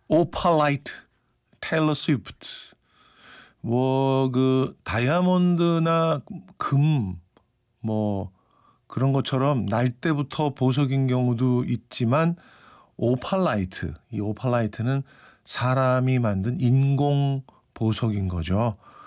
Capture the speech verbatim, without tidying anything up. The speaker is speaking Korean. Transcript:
오팔라이트, 테일러 스위프트. 뭐 그 다이아몬드나 금 뭐 그런 것처럼 날 때부터 보석인 경우도 있지만 오팔라이트, 이 오팔라이트는 사람이 만든 인공 보석인 거죠.